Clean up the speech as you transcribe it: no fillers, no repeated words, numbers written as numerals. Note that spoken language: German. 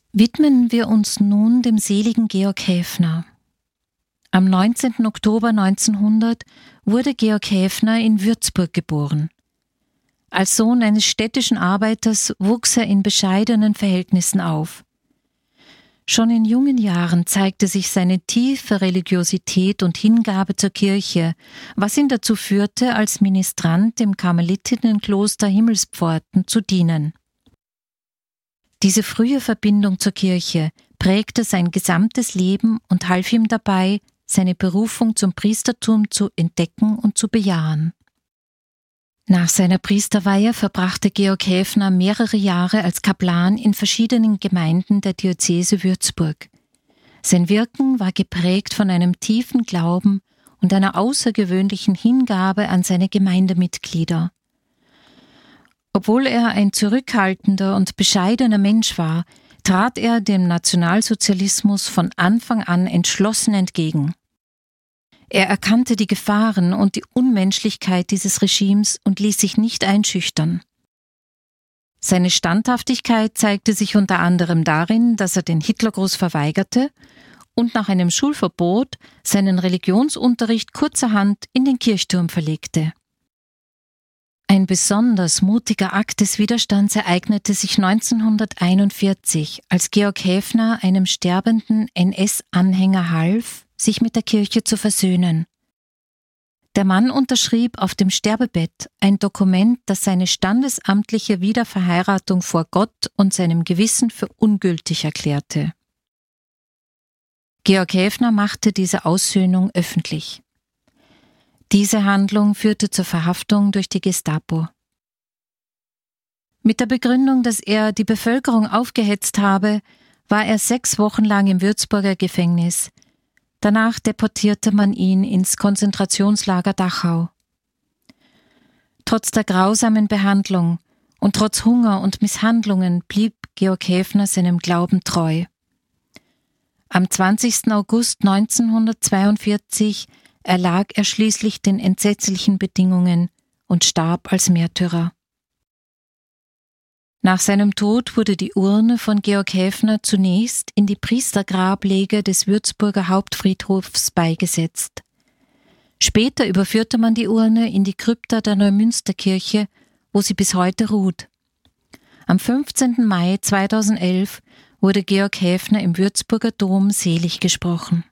Widmen wir uns nun dem seligen Georg Häfner. Am 19. Oktober 1900 wurde Georg Häfner in Würzburg geboren. Als Sohn eines städtischen Arbeiters wuchs er in bescheidenen Verhältnissen auf. Schon in jungen Jahren zeigte sich seine tiefe Religiosität und Hingabe zur Kirche, was ihn dazu führte, als Ministrant im Karmelitinnenkloster Himmelspforten zu dienen. Diese frühe Verbindung zur Kirche prägte sein gesamtes Leben und half ihm dabei, seine Berufung zum Priestertum zu entdecken und zu bejahen. Nach seiner Priesterweihe verbrachte Georg Häfner mehrere Jahre als Kaplan in verschiedenen Gemeinden der Diözese Würzburg. Sein Wirken war geprägt von einem tiefen Glauben und einer außergewöhnlichen Hingabe an seine Gemeindemitglieder. Obwohl er ein zurückhaltender und bescheidener Mensch war, trat er dem Nationalsozialismus von Anfang an entschlossen entgegen. Er erkannte die Gefahren und die Unmenschlichkeit dieses Regimes und ließ sich nicht einschüchtern. Seine Standhaftigkeit zeigte sich unter anderem darin, dass er den Hitlergruß verweigerte und nach einem Schulverbot seinen Religionsunterricht kurzerhand in den Kirchturm verlegte. Ein besonders mutiger Akt des Widerstands ereignete sich 1941, als Georg Häfner einem sterbenden NS-Anhänger half, sich mit der Kirche zu versöhnen. Der Mann unterschrieb auf dem Sterbebett ein Dokument, das seine standesamtliche Wiederverheiratung vor Gott und seinem Gewissen für ungültig erklärte. Georg Häfner machte diese Aussöhnung öffentlich. Diese Handlung führte zur Verhaftung durch die Gestapo. Mit der Begründung, dass er die Bevölkerung aufgehetzt habe, war er 6 Wochen lang im Würzburger Gefängnis. Danach deportierte man ihn ins Konzentrationslager Dachau. Trotz der grausamen Behandlung und trotz Hunger und Misshandlungen blieb Georg Häfner seinem Glauben treu. Am 20. August 1942 erlag er schließlich den entsetzlichen Bedingungen und starb als Märtyrer. Nach seinem Tod wurde die Urne von Georg Häfner zunächst in die Priestergrablege des Würzburger Hauptfriedhofs beigesetzt. Später überführte man die Urne in die Krypta der Neumünsterkirche, wo sie bis heute ruht. Am 15. Mai 2011 wurde Georg Häfner im Würzburger Dom selig gesprochen.